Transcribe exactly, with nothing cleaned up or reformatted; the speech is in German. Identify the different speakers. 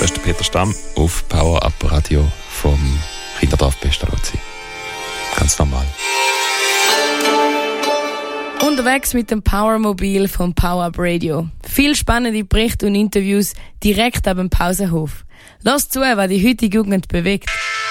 Speaker 1: Das ist der Peter Stamm auf Power Up Radio vom Kinderdorf Pestalozzi. Ganz normal.
Speaker 2: Unterwegs mit dem Powermobil vom Power Up Radio. Viel spannende Berichte und Interviews direkt ab dem Pausenhof. Lass zu, was die heutige Jugend bewegt.